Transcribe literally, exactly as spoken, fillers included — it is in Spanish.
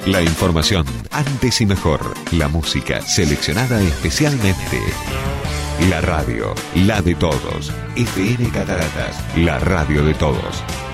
La información antes y mejor. La música seleccionada especialmente. La radio, la de todos. F M Cataratas, la radio de todos.